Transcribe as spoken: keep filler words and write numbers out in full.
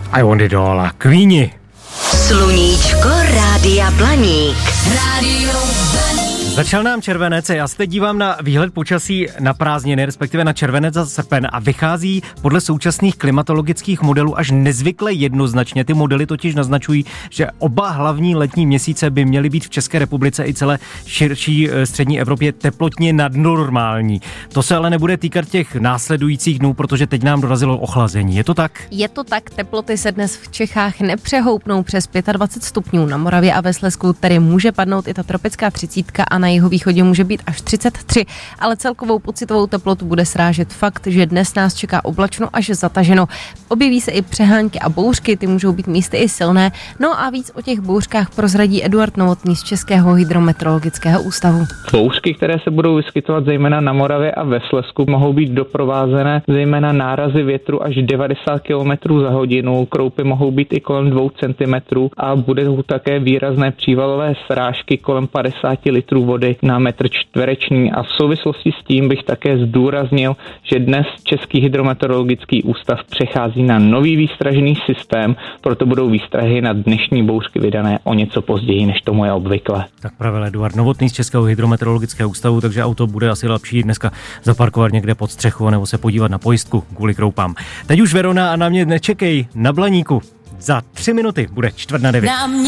I want it all a Queeni. Sluníčko Rádia Blaník. Rádio Blaník. Začal nám červenec, já se teď dívám na výhled počasí na prázdniny, respektive na červenec a srpen a vychází podle současných klimatologických modelů až nezvykle jednoznačně. Ty modely totiž naznačují, že oba hlavní letní měsíce by měly být v České republice i celé širší střední Evropě teplotně nadnormální. To se ale nebude týkat těch následujících dnů, protože teď nám dorazilo ochlazení. Je to tak? Je to tak, teploty se dnes v Čechách nepřehoupnou přes dvacet pět stupňů. Na Moravě a ve Slezsku tedy může padnout i ta tropická třicítka a na jihovýchodě může být až třicet tři, ale celkovou pocitovou teplotu bude srážet fakt, že dnes nás čeká oblačno až zataženo. Objeví se i přehánky a bouřky, ty můžou být místy i silné. No a víc o těch bouřkách prozradí Eduard Novotný z Českého hydrometeorologického ústavu. Bouřky, které se budou vyskytovat zejména na Moravě a ve Slezsku, mohou být doprovázené zejména nárazy větru až devadesát kilometrů za hodinu. Kroupy mohou být i kolem dvou centimetrů a budou také výrazné přívalové srážky kolem padesát litrů vody na metr čtvereční a v souvislosti s tím bych také zdůraznil, že dnes Český hydrometeorologický ústav přechází na nový výstražný systém, proto budou výstrahy na dnešní bouřky vydané o něco později, než tomu je obvykle. Tak pravil Eduard Novotný z Českého hydrometeorologického ústavu, takže auto bude asi lepší dneska zaparkovat někde pod střechu nebo se podívat na pojistku kvůli kroupám. Teď už Verona a na mě nečekej na Blaníku. Za tři minuty bude čtvrt na devět.